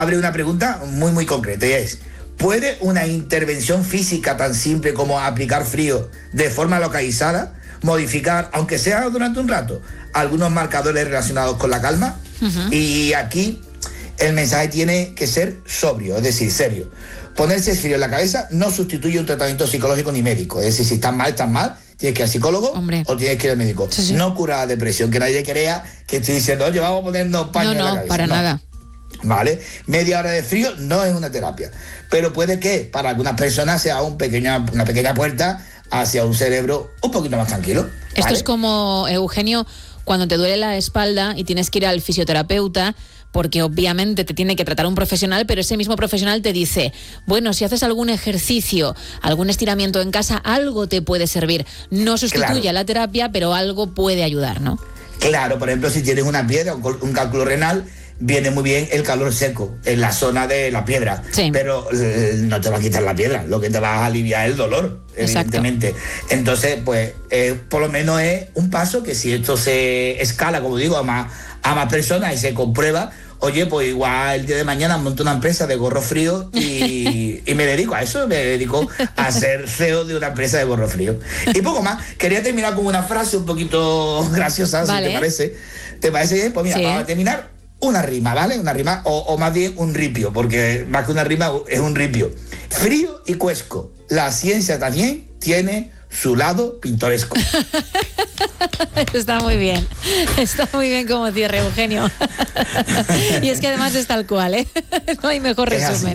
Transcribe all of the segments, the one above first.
abre una pregunta muy, muy concreta y es: ¿puede una intervención física tan simple como aplicar frío de forma localizada modificar, aunque sea durante un rato, algunos marcadores relacionados con la calma? Uh-huh. Y aquí el mensaje tiene que ser sobrio, es decir, serio. Ponerse frío en la cabeza no sustituye un tratamiento psicológico ni médico. Es decir, si estás mal, tienes que ir al psicólogo. Hombre. O tienes que ir al médico. Sí. No cura la depresión, que nadie crea que estoy diciendo, oye, vamos a ponernos paños en la cabeza. Para nada. ¿Vale? Media hora de frío no es una terapia, pero puede que para algunas personas sea una pequeña puerta hacia un cerebro un poquito más tranquilo, ¿vale? Esto es como, Eugenio, cuando te duele la espalda y tienes que ir al fisioterapeuta, porque obviamente te tiene que tratar un profesional, pero ese mismo profesional te dice, bueno, si haces algún ejercicio, algún estiramiento en casa, algo te puede servir. No sustituye a la terapia, pero algo puede ayudar, ¿no? Claro, por ejemplo, si tienes una piedra, un cálculo renal, viene muy bien el calor seco en la zona de la piedra, sí. Pero no te va a quitar la piedra, lo que te va a aliviar es el dolor, evidentemente. Exacto. Entonces, pues, por lo menos es un paso que si esto se escala, como digo, a más personas y se comprueba, oye, pues igual el día de mañana monto una empresa de gorro frío y me dedico a eso, me dedico a ser CEO de una empresa de gorro frío. Y poco más. Quería terminar con una frase un poquito graciosa, ¿vale? Si te parece. ¿Te parece bien? Pues mira, sí. Vamos a terminar una rima, ¿vale? Una rima, o más bien un ripio, porque más que una rima es un ripio. Frío y cuesco. La ciencia también tiene su lado pintoresco. Está muy bien como cierre, Eugenio. Y es que además es tal cual, ¿eh? No hay mejor resumen.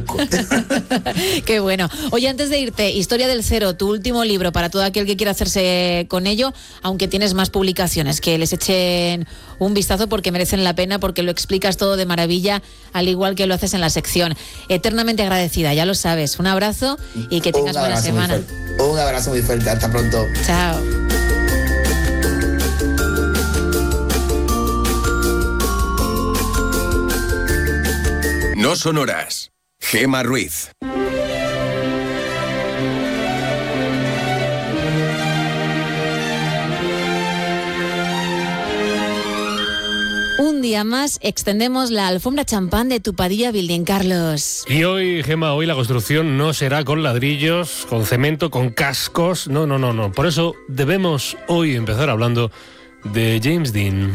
Qué bueno. Oye, antes de irte, Historia del Cero, tu último libro para todo aquel que quiera hacerse con ello, aunque tienes más publicaciones, que les echen un vistazo porque merecen la pena, porque lo explicas todo de maravilla, al igual que lo haces en la sección. Eternamente agradecida, ya lo sabes. Un abrazo y que tengas buena semana. Un abrazo muy fuerte, hasta pronto. Chao. No sonoras. Gema Ruiz. Un día más extendemos la alfombra champán de tu Padilla Building, Carlos. Y hoy, Gema, la construcción no será con ladrillos, con cemento, con cascos. No. Por eso debemos hoy empezar hablando de James Dean.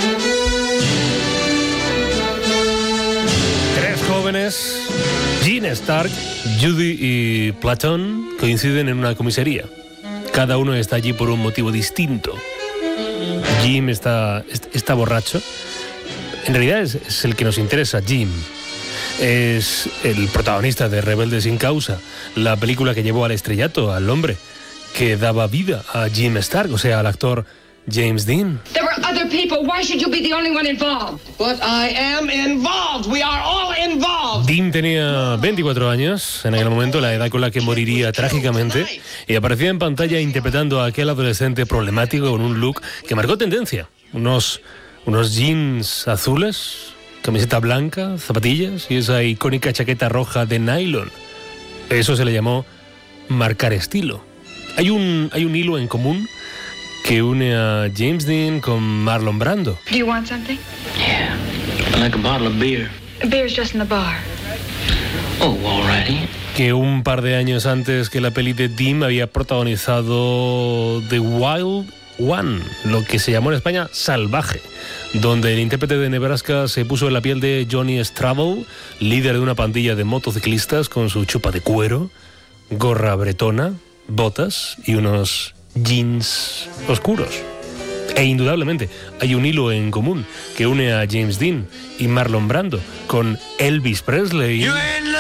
Tres jóvenes, Gene Stark, Judy y Platón, coinciden en una comisaría. Cada uno está allí por un motivo distinto. Jim está borracho. En realidad es el que nos interesa, Jim. Es el protagonista de Rebelde sin causa, la película que llevó al estrellato al hombre que daba vida a Jim Stark, o sea, al actor James Dean. There were other people. Why should you be the only one involved? But I am involved. We are all involved. Dean tenía 24 años en aquel momento, la edad con la que moriría trágicamente, y aparecía en pantalla interpretando a aquel adolescente problemático con un look que marcó tendencia. Unos jeans azules, camiseta blanca, zapatillas y esa icónica chaqueta roja de nylon. Eso se le llamó marcar estilo. Hay un hilo en común que une a James Dean con Marlon Brando. Do you want something? Yeah, I like a bottle of beer. A beer's just in the bar. Oh, alrighty. Que un par de años antes que la peli de Dean había protagonizado The Wild One, lo que se llamó en España Salvaje, donde el intérprete de Nebraska se puso en la piel de Johnny Strabo, líder de una pandilla de motociclistas con su chupa de cuero, gorra bretona, botas y unos jeans oscuros. E indudablemente hay un hilo en común que une a James Dean y Marlon Brando con Elvis Presley.